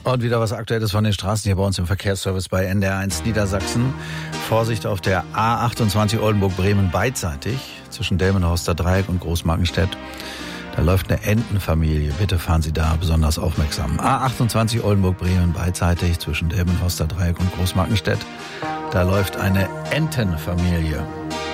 Und wieder was Aktuelles von den Straßen hier bei uns im Verkehrsservice bei NDR1 Niedersachsen. Vorsicht auf der A28 Oldenburg-Bremen beidseitig zwischen Delmenhorster Dreieck und Großmarkenstedt. Da läuft eine Entenfamilie. Bitte fahren Sie da besonders aufmerksam. A28 Oldenburg-Bremen beidseitig zwischen Delmenhorster Dreieck und Großmarkenstedt. Da läuft eine Entenfamilie.